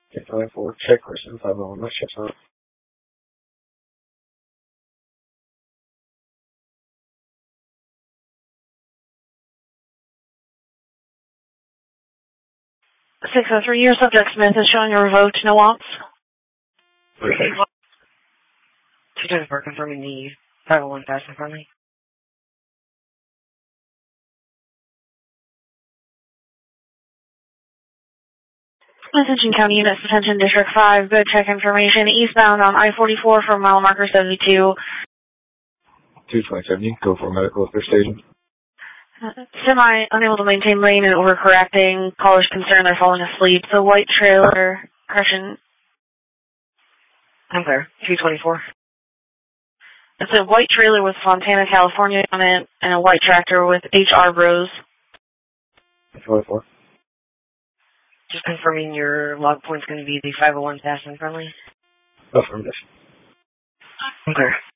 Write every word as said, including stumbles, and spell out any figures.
six nine four, check person five oh one, let's check on. six oh three, your subject Smith is showing a revoked, no ops. Okay. two twenty-four, confirming the five oh one passenger friendly. Attention County Units, Attention District five, good check information, eastbound on I forty-four for mile marker seventy-two. two twenty-seven, go for medical at their station. Uh, semi unable to maintain lane and overcorrecting. Callers concerned they're falling asleep. The white trailer, correction. I'm clear. two twenty-four. It's a white trailer with Fontana, California on it, and a white tractor with H R Bros. twenty-four. Just confirming your log point's going to be the five oh one passenger friendly. Affirmative. I'm clear.